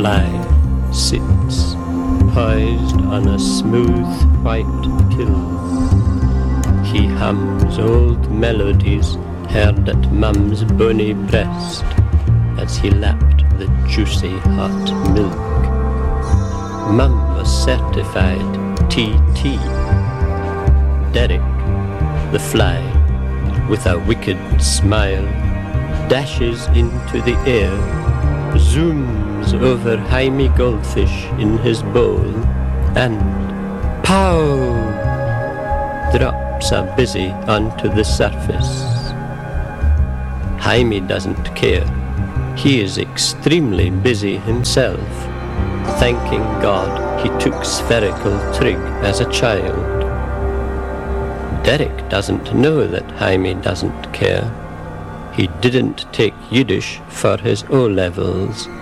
fly sits poised on a smooth white hill. He hums old melodies heard at Mum's bony breast as he lapped the juicy hot milk. Mum was certified TT. Derek, the fly, with a wicked smile, dashes into the air, zooms over Jaime Goldfish in his bowl, and pow! Drops a busy onto the surface. Jaime doesn't care. He is extremely busy himself, thanking God he took spherical trig as a child. Derek doesn't know that Jaime doesn't care. He didn't take Yiddish for his O-levels.